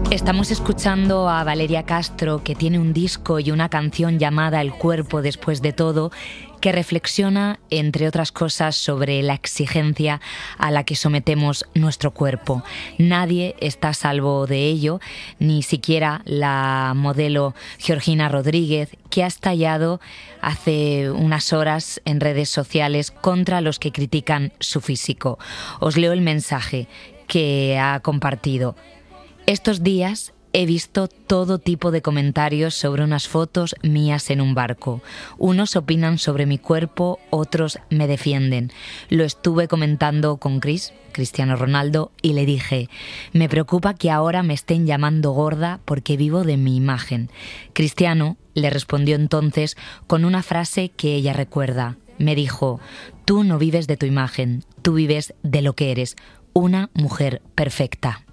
Estamos escuchando a Valeria Castro, que tiene un disco y una canción llamada El cuerpo después de todo, que reflexiona, entre otras cosas, sobre la exigencia a la que sometemos nuestro cuerpo. Nadie está a salvo de ello, ni siquiera la modelo Georgina Rodríguez, que ha estallado hace unas horas en redes sociales contra los que critican su físico. Os leo el mensaje que ha compartido. Estos días he visto todo tipo de comentarios sobre unas fotos mías en un barco. Unos opinan sobre mi cuerpo, otros me defienden. Lo estuve comentando con Cristiano Ronaldo, y le dije: me preocupa que ahora me estén llamando gorda porque vivo de mi imagen. Cristiano le respondió entonces con una frase que ella recuerda. Me dijo: tú no vives de tu imagen, tú vives de lo que eres, una mujer perfecta.